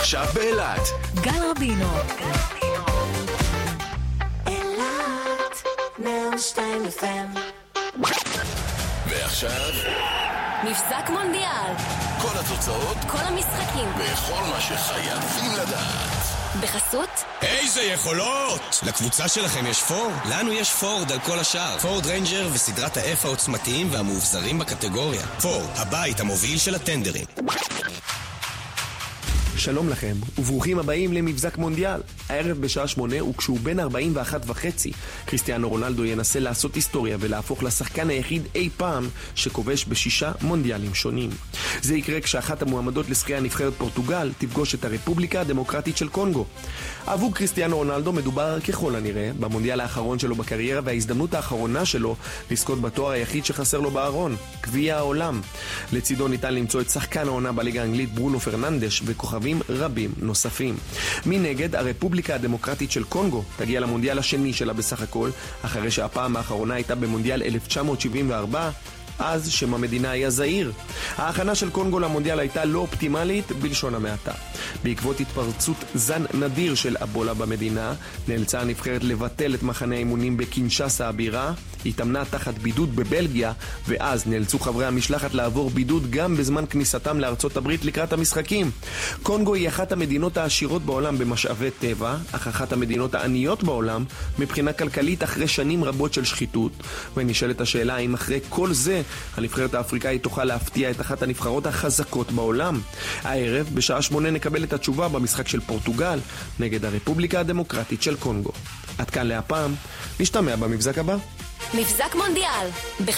עכשיו באילת. גל רבינו. אילת 102 FM. ועכשיו מבזק מונדיאל. כל התוצאות, כל המשחקים. וכל מה שחייבים לדעת. בחסות איזה יכולות! לקבוצה שלכם יש פורד? לנו יש פורד על כל השאר. פורד ריינג'ר וסדרת ה-F העוצמתיים והמאובזרים בקטגוריה. פורד, הבית המוביל של הטנדרים. שלום לכם, וברוכים הבאים למבזק מונדיאל. הערב בשעה 8, וכשהוא בן 41.5, קריסטיאנו רונלדו ינסה לעשות היסטוריה ולהפוך לשחקן היחיד אי פעם שכובש ב6 מונדיאלים שונים. זה יקרה כשאחת המועמדות לשחייה נבחרת פורטוגל תפגוש את הרפובליקה הדמוקרטית של קונגו. עבור קריסטיאנו רונלדו מדובר ככל הנראה במונדיאל האחרון שלו בקריירה, וההזדמנות האחרונה שלו לזכות בתואר היחיד שחסר לו בארון, גביע העולם. לצידו ניתן למצוא את שחקן העונה בליגה האנגלית ברונו פרננדש וכוכבים רבים נוספים. מנגד, הרפובליקה הדמוקרטית של קונגו תגיע למונדיאל השני שלה בסך הכל, אחרי שהפעם האחרונה הייתה במונדיאל 1974, אז שם המדינה היה זהיר. ההכנה של קונגו למונדיאל הייתה לא אופטימלית בלשון המעטה. בעקבות התפרצות זן נדיר של אבולה במדינה, נאלצה הנבחרת לבטל את מחנה האימונים בקינשאסה הבירה, התאמנה תחת בידוד בבלגיה, ואז נאלצו חברי המשלחת לעבור בידוד גם בזמן כניסתם לארצות הברית לקראת המשחקים. קונגו היא אחת המדינות העשירות בעולם במשאבי טבע, אך אחת המדינות העניות בעולם מבחינה כלכלית אחרי שנים רבות של שחיתות, ונשאלת השאלה האם אחרי כל זה הנבחרת האפריקאית תוכל להפתיע את אחת הנבחרות החזקות בעולם. הערב בשעה 8 נקבל את התשובה במשחק של פורטוגל נגד הרפובליקה הדמוקרטית של קונגו. עד כאן להפעם, נשתמע במבזק הבא. מבזק מונדיאל.